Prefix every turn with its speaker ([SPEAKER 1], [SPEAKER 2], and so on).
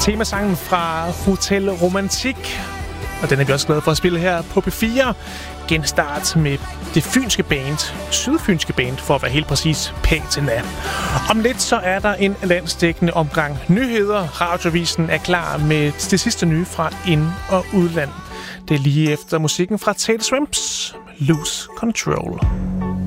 [SPEAKER 1] temasangen fra Hotel Romantik. Og den er vi også glade for at spille her på P4. Genstart med det fynske band, sydfynske band, for at være helt præcis, Patina. Om lidt så er der en landsdækkende omgang nyheder. Radiovisen er klar med det sidste nye fra ind- og udland. Det er lige efter musikken fra Taylor Swift's Lose Control.